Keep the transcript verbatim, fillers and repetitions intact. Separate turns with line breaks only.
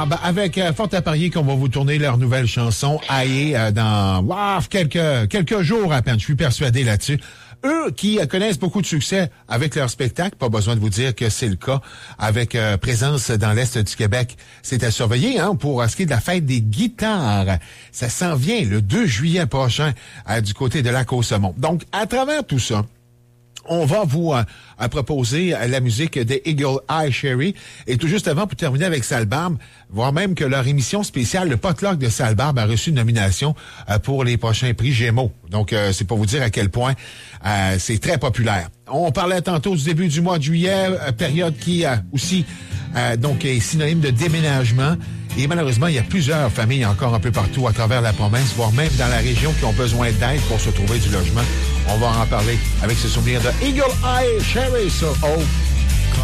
Ah ben, avec euh, fort à parier qu'on va vous tourner leur nouvelle chanson Aïe euh, dans wow, quelques quelques jours à peine. Je suis persuadé là-dessus. Eux qui euh, connaissent beaucoup de succès avec leur spectacle, pas besoin de vous dire que c'est le cas avec euh, présence dans l'Est du Québec. C'est à surveiller hein, pour ce qui est de la fête des guitares. Ça s'en vient le deux juillet prochain euh, du côté de Lac-aux-Saumons. Donc, à travers tout ça, on va vous euh, à proposer euh, la musique des Eagle Eye Cherry. Et tout juste avant, pour terminer avec Sale Barbe, voire même que leur émission spéciale, le Potluck de Sale Barbe, a reçu une nomination euh, pour les prochains prix Gémeaux. Donc, euh, c'est pour vous dire à quel point euh, c'est très populaire. On parlait tantôt du début du mois de juillet, euh, période qui euh, aussi euh, donc est synonyme de déménagement. Et malheureusement, il y a plusieurs familles encore un peu partout à travers la province, voire même dans la région, qui ont besoin d'aide pour se trouver du logement. On va en parler avec ce souvenir de Eagle Eye Cherry sur O.